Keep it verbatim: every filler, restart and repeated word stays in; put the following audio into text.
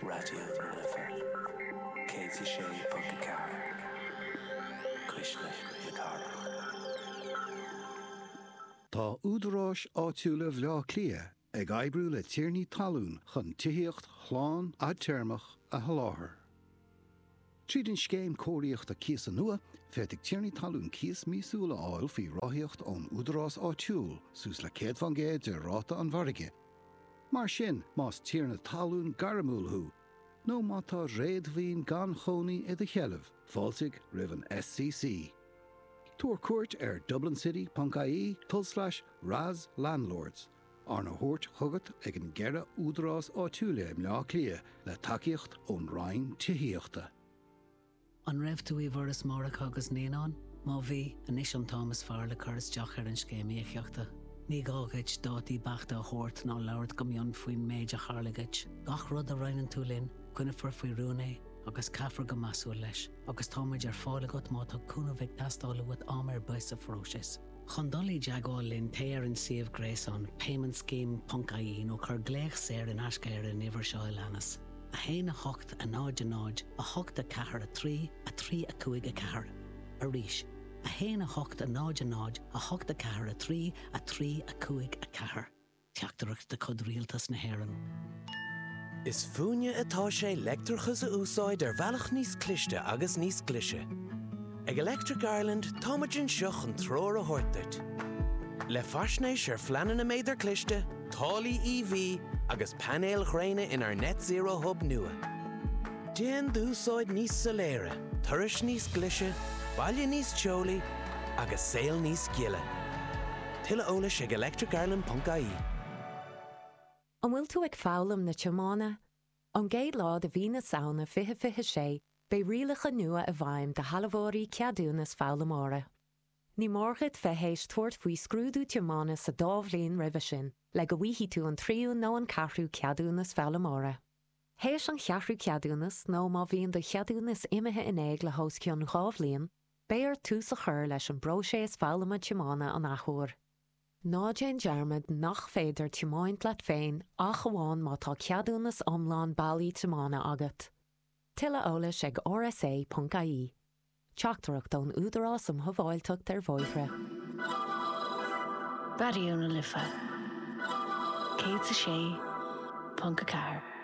Radio Lifa. Katie Shea Punkacar. Krishna Yakara. Tá údarás áitiúla bhleá clia ag oibriú le tíornaí talún chun tithíocht chláán a teirmach a haláthair. Tríd an scéim cóiríocht a cíos an nua, féidigh tíornaí talún cíos mísúla áil faoi ráthíocht ón údarás áitiúil sús le céad fan géad de ráta an bharige. Mar sin más tíorna talún garamúlthú, nó má tá réadmhíon gan chonaí i do cheilmh, fáilsigh roimh an S C C. Tuair cuairt ar dublin city dot I E tull slash Raz Landlords. Arna thuairt chugat ag an gceithre údarás áitiúla im leá clia le takeíocht ón Ryan tithíochta. An raibh tú í bhar is marach agus néán, má bhí anis an Thomas fearr le churas deach ar an scéimíochta. Ní gágaid dátí bachta a thuairt ná labhart go mion faoin méid a charlagaid. Gach rud a rainan tú linn, cuineafar faoi rúnaí, agus caithfar go masú leis, agus táid ar fáil agat má tá cúna bheith tastála uat amar buis a fróisis. Chundalí deagáil linn téar an siomh gréasán payment scheme dot I E nó chur gléich séir in ascair in ihar seo i leanas. A héana a hocht a náid a náid, a hocht a cahar a trí, a trí a cuaig a cahar. A ríis. A héana a hocht a náid a náid, a hocht a cahar a trí, a trí a cuaig a cahar. Teachtarach de cod rialtas na héireann. Is fúne atá sé leictrachas a úsáid ar bhealach níos cliste agus níos clise. Ag Electric Ireland táimeann seach an tróir a thuirteart. Le faisnéis ar fleanan a méidir cliste, tálaí E V agus panéal chréine in ar net zero hub nua. Déan dúsáid níos soléire, turais níos glise, baile níos teolaí agus saol níos giile. Tuile eolais ag electric ireland dot I E. An bhfuil tú ag fálam na teamána, an géad lá de bhí na saona fiche fiche sé, bei rialacha nua a bhaim de halabhóirí ceadúnas fálamára. Ní mórgad fehéis tuairt faoi scrúdú teamána sa dábhlíon roimhe sin, le go bhíhí tú an tríú nó an cathrú ceadúnas fálamára. Héis an cheathrú ceadúnas nó má bhíon do cheadúnas imethe in éig le hos ceann gábhlíon, béar tú sa chur leis an broséis fálama teamána an achúir. Ná Jane Jarmad nach féidir teamáint leat féin ach amháin má tá ceadúnas omláin bailí teamána agat. Tuile eolais ag R S A dot I E. Teachtarach don údarás am thobháilteacht ar bhóithre. Radio Lifa. Katie Shea Punkacar.